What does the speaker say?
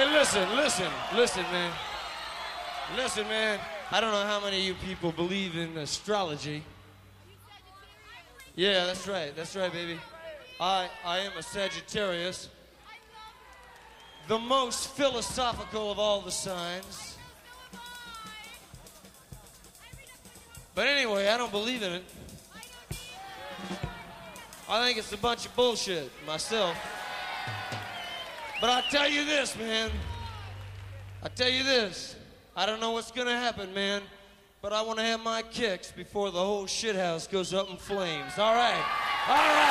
Listen, man. Listen, man. I don't know how many of you people believe in astrology. Yeah, that's right, baby. I am a Sagittarius. The most philosophical of all the signs. But anyway, I don't believe in it. I think it's a bunch of bullshit, myself. But I tell you this, man. I don't know what's gonna happen, man. But I want to have my kicks before the whole shithouse goes up in flames. All right.